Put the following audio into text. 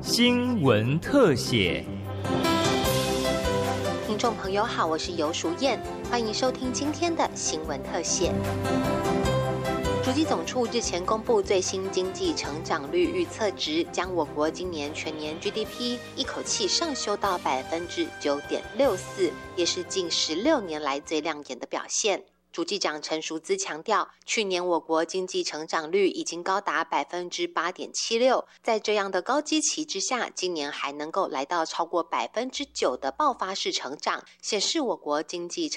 新闻特写。 听众朋友好，我是游淑燕，欢迎收听今天的新闻特写。主计总处日前公布最新经济成长率预测值，将我国今年全年 GDP 一口气上修到 9.64%， 也是近16年来最亮眼的表现。主计长陈淑姿强调，去年我国经济成长率已经高达 8.76%， 在这样的高基期之下，今年还能够来到超过 9% 的爆发式成长，显示我国经济